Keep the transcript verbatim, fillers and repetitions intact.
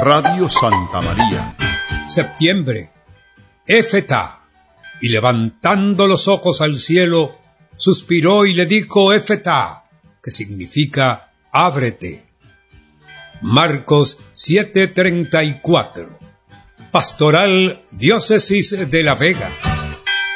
Radio Santa María. Septiembre. Éfeta. Y levantando los ojos al cielo, suspiró y le dijo Éfeta, que significa ábrete. Marcos siete treinta y cuatro. Pastoral Diócesis de La Vega.